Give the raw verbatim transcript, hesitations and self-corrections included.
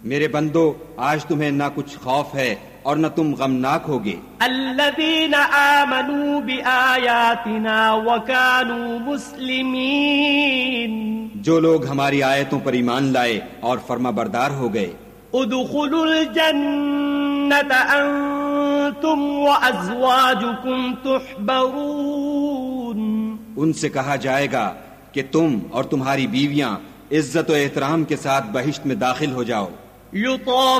मेरे बंदो, आज तुम्हें ना कुछ खौफ है और न तुम गमनाक होगे। अल्लज़ीना आमनू बिआयातिना व कानू मुस्लिमीन, जो लोग हमारी आयतों पर ईमान लाए और फर्माबरदार हो गए। उदखुलुल जन्नत अंतुम व अज़वाजुकुम तुहबरून, उनसे कहा जाएगा कि तुम और तुम्हारी बीवियां इज्जत और एहतराम के साथ बहिश्त में दाखिल हो जाओ। युताफ़ु